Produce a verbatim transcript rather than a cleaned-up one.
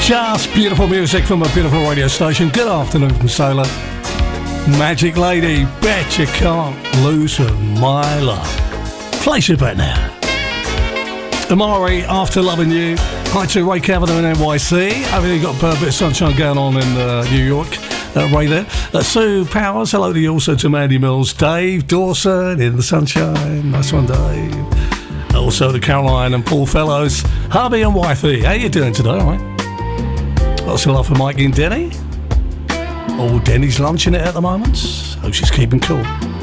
Just beautiful music from a beautiful radio station. Good afternoon from Solar. Magic Lady, bet you can't lose her, my love. Place it back now. Amari, After Loving You. Hi to Ray Kavanagh in N Y C. I've really got a bit of sunshine going on in uh, New York. Uh, Ray there. Uh, Sue Powers, hello to you. Also to Mandy Mills. Dave Dawson in the sunshine. Nice one, Dave. Also to Caroline and Paul Fellows. Hubby and wifey. How you doing today, all right? Lots of love for Mikey and Denny. Oh, Denny's lunching it at the moment. Oh, she's keeping cool.